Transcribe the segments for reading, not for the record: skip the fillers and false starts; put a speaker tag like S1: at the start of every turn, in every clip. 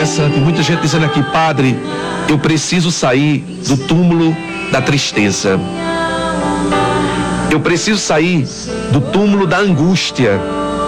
S1: interessante. Muita gente dizendo aqui: Padre, eu preciso sair do túmulo da tristeza. Eu preciso sair do túmulo da angústia.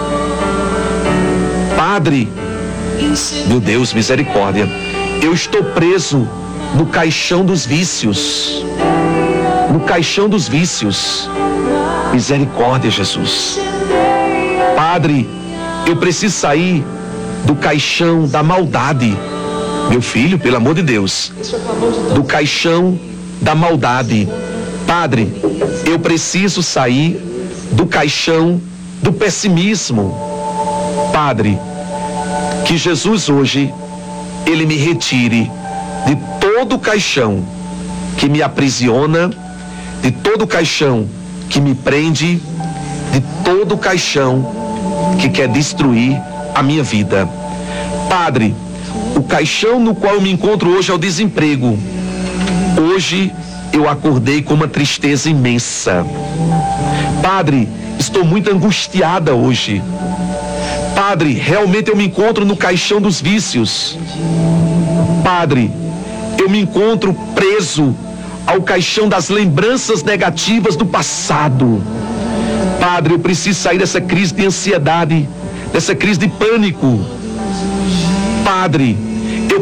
S1: Padre, meu Deus, misericórdia, eu estou preso no caixão dos vícios. No caixão dos vícios. Misericórdia, Jesus. Padre, eu preciso sair do caixão da maldade. Meu filho, pelo amor de Deus, do caixão da maldade. Padre, eu preciso sair do caixão do pessimismo. Padre, que Jesus hoje, Ele me retire de todo o caixão que me aprisiona, de todo o caixão que me prende, de todo o caixão que quer destruir a minha vida. Padre, o caixão no qual eu me encontro hoje é o desemprego. Hoje eu acordei com uma tristeza imensa. Padre, estou muito angustiada hoje. Padre, realmente eu me encontro no caixão dos vícios. Padre, eu me encontro preso ao caixão das lembranças negativas do passado. Padre, eu preciso sair dessa crise de ansiedade, dessa crise de pânico. Padre,